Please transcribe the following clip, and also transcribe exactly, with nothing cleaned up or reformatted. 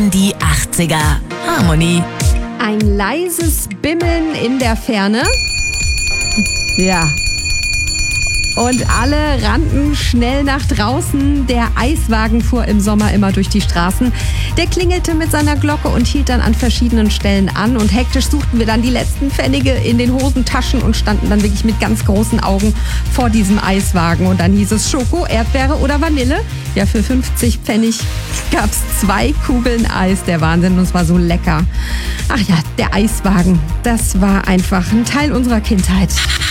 Die achtziger Harmonie. Ein leises Bimmeln in der Ferne. Ja. Und alle rannten schnell nach draußen. Der Eiswagen fuhr im Sommer immer durch die Straßen. Der klingelte mit seiner Glocke und hielt dann an verschiedenen Stellen an. Und hektisch suchten wir dann die letzten Pfennige in den Hosentaschen und standen dann wirklich mit ganz großen Augen vor diesem Eiswagen. Und dann hieß es Schoko, Erdbeere oder Vanille. Ja, für fünfzig Pfennig gab es zwei Kugeln Eis. Der Wahnsinn, und es war so lecker. Ach ja, der Eiswagen, das war einfach ein Teil unserer Kindheit.